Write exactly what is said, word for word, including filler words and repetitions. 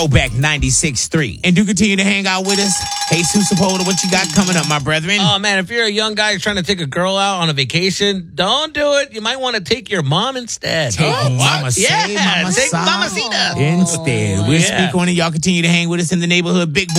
Back ninety-six point three. And do continue to hang out with us. Jesus Sepulveda, what you got coming up, my brethren? Oh, man, if you're a young guy trying to take a girl out on a vacation, don't do it. You might want to take your mom instead. Take oh, Mama what? Say, Yeah, Mama take Sa- Mamacita. Instead, we'll Yeah. speak on it. Y'all continue to hang with us in the neighborhood. Big boy.